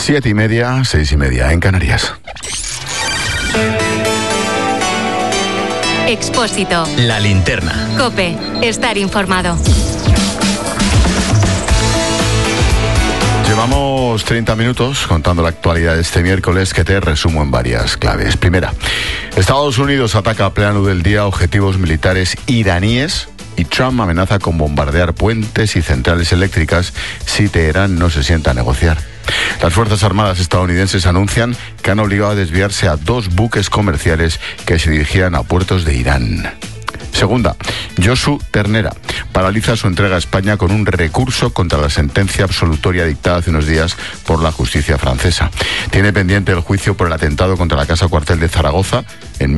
7:30, 6:30 en Canarias. Expósito. La linterna. COPE. Estar informado. Llevamos 30 minutos contando la actualidad de este miércoles, que te resumo en varias claves. Primera, Estados Unidos ataca a plena luz del día objetivos militares iraníes y Trump amenaza con bombardear puentes y centrales eléctricas si Teherán no se sienta a negociar. Las Fuerzas Armadas estadounidenses anuncian que han obligado a desviarse a 2 buques comerciales que se dirigían a puertos de Irán. Segunda, Josu Ternera paraliza su entrega a España con un recurso contra la sentencia absolutoria dictada hace unos días por la justicia francesa. Tiene pendiente el juicio por el atentado contra la Casa Cuartel de Zaragoza en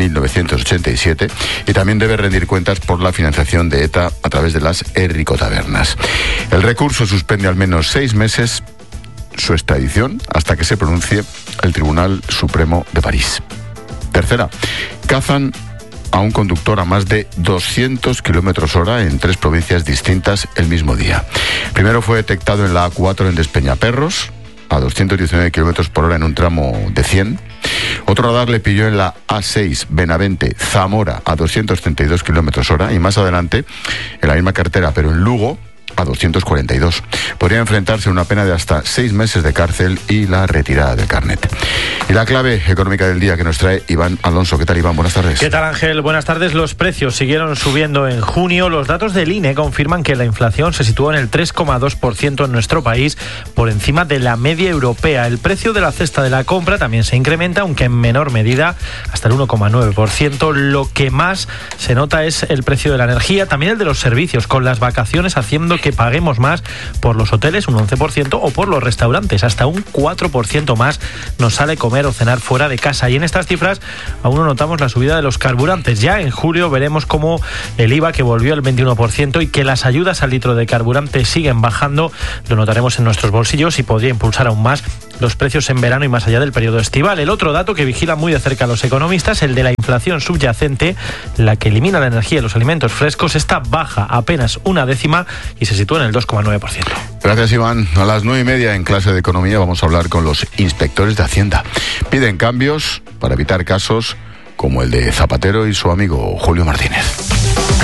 1987 y también debe rendir cuentas por la financiación de ETA a través de las Errico-tabernas. El recurso suspende al menos 6 meses su extradición hasta que se pronuncie el Tribunal Supremo de París. Tercera, cazan a un conductor a más de 200 km/h en 3 provincias distintas el mismo día. Primero fue detectado en la A4 en Despeñaperros, a 219 km/h en un tramo de 100. Otro radar le pilló en la A6 Benavente-Zamora a 232 km/h y más adelante, en la misma carretera, pero en Lugo, a 242. Podría enfrentarse a una pena de hasta 6 meses de cárcel y la retirada del carnet. Y la clave económica del día que nos trae Iván Alonso. ¿Qué tal, Iván? Buenas tardes. ¿Qué tal, Ángel? Buenas tardes. Los precios siguieron subiendo en junio. Los datos del INE confirman que la inflación se situó en el 3,2% en nuestro país, por encima de la media europea. El precio de la cesta de la compra también se incrementa, aunque en menor medida, hasta el 1,9%. Lo que más se nota es el precio de la energía, también el de los servicios, con las vacaciones haciendo que paguemos más por los hoteles, un 11%, o por los restaurantes, hasta un 4% más nos sale comer o cenar fuera de casa. Y en estas cifras aún no notamos la subida de los carburantes. Ya en julio veremos cómo el IVA, que volvió al 21%, y que las ayudas al litro de carburante siguen bajando, lo notaremos en nuestros bolsillos y podría impulsar aún más los precios en verano y más allá del periodo estival. El otro dato que vigila muy de cerca los economistas, el de la inflación subyacente, la que elimina la energía y los alimentos frescos, está baja apenas 1/10 y se sitúa en el 2,9%. Gracias, Iván. A las 9:30 en clase de economía vamos a hablar con los inspectores de Hacienda. Piden cambios para evitar casos como el de Zapatero y su amigo Julio Martínez.